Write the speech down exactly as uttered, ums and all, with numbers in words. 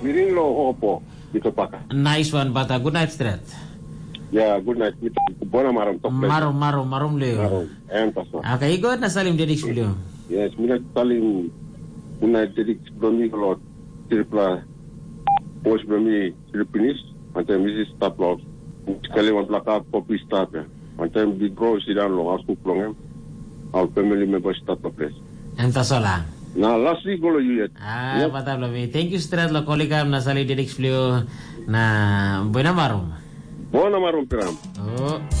Biring lo opo dito paka. Nice one, bata. Good night, Strat. Yeah, good night. Bona maram to. Marom, marom, marom leo. Marom. Ayan paso. Okay, good na salim dedik video. Yes, mina talim una dedik domi lo tripla pos domi Filipinis, mantem misi stap lo. Kali wan plaka popi stap ya. Mantem big bro sidan lo asku plongem. Our family members start the place. Enta sola. Na last week lo yuyet. Ah, bata blabi. Thank you, Strat. Lo kolikam na salim dedik video na buena marom. Bona marom piram. Oh.